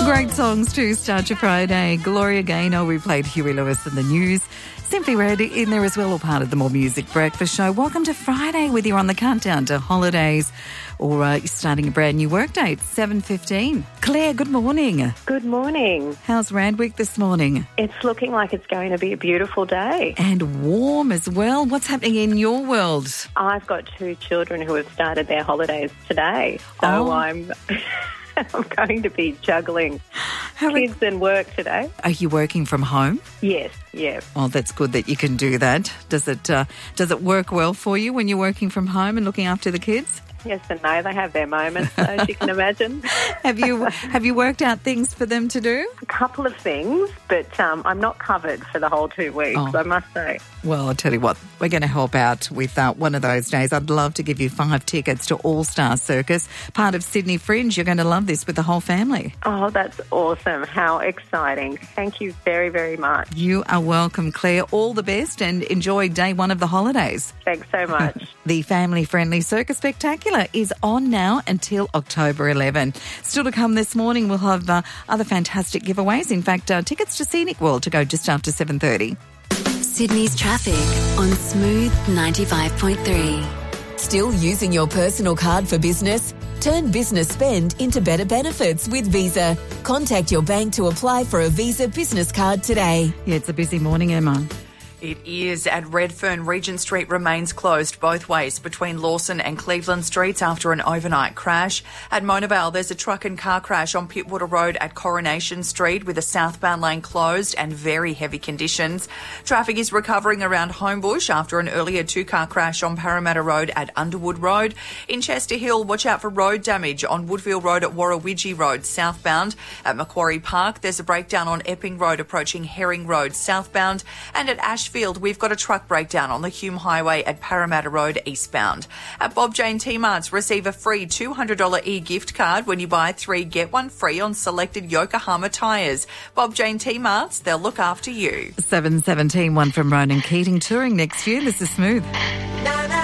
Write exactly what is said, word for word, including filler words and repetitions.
Great songs to start your Friday. Gloria Gaynor, we played Huey Lewis in the news. Simply Red in there as well, all part of the More Music Breakfast Show. Welcome to Friday, whether you're on the countdown to holidays or uh, you're starting a brand new workday. It's seven fifteen. Claire, good morning. Good morning. How's Randwick this morning? It's looking like it's going to be a beautiful day. And warm as well. What's happening in your world? I've got two children who have started their holidays today, so Oh. I'm... I'm going to be juggling How are, kids and work today. are you working from home? Yes, yes. Well, that's good that you can do that. Does it uh, does it work well for you when you're working from home and looking after the kids? Yes and no, they have their moments, as you can imagine. Have you have you worked out things for them to do? A couple of things, but um, I'm not covered for the whole two weeks, Oh. I must say. Well, I'll tell you what, we're going to help out with uh, one of those days. I'd love to give you five tickets to All Star Circus, part of Sydney Fringe. You're going to love this with the whole family. Oh, that's awesome. How exciting. Thank you very, very much. You are welcome, Claire. All the best and enjoy day one of the holidays. Thanks so much. The family-friendly Circus Spectacular is on now until October eleventh. Still to come this morning, we'll have uh, other fantastic giveaways. In fact, uh, tickets to Scenic World to go just after seven thirty. Sydney's traffic on Smooth ninety-five point three. Still using your personal card for business? Turn business spend into better benefits with Visa. Contact your bank to apply for a Visa business card today. Yeah, it's a busy morning, Emma. It is. At Redfern, Regent Street remains closed both ways between Lawson and Cleveland Streets after an overnight crash. At Mona Vale, there's a truck and car crash on Pittwater Road at Coronation Street with a southbound lane closed and very heavy conditions. Traffic is recovering around Homebush after an earlier two-car crash on Parramatta Road at Underwood Road. In Chester Hill, watch out for road damage on Woodville Road at Warrawidgee Road southbound. At Macquarie Park, there's a breakdown on Epping Road approaching Herring Road southbound. And at Ashfield, we've got a truck breakdown on the Hume Highway at Parramatta Road eastbound. At Bob Jane T-Marts, receive a free two hundred dollars e-gift card when you buy three, get one free on selected Yokohama tyres. Bob Jane T-Marts, they'll look after you. seven seventeen, one from Ronan Keating touring next year. This is Smooth.